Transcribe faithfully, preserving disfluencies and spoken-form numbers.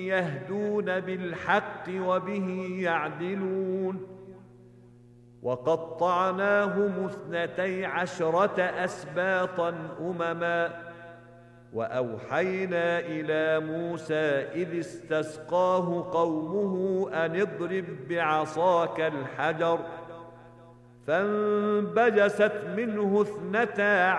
يهدون بالحق وبه يعدلون. وقطعناهم اثنتي عشرة أسباطا أمما، وأوحينا إلى موسى إذ استسقاه قومه أن اضرب بعصاك الحجر، فانبجست منه اثنتا